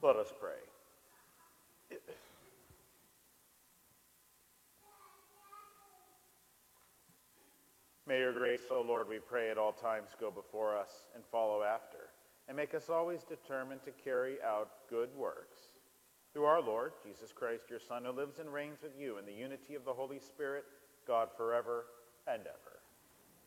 Let us pray. May your grace, O Lord, we pray, at all times go before us and follow after, and make us always determined to carry out good works. Through our Lord, Jesus Christ, your Son, who lives and reigns with you in the unity of the Holy Spirit, God forever and ever.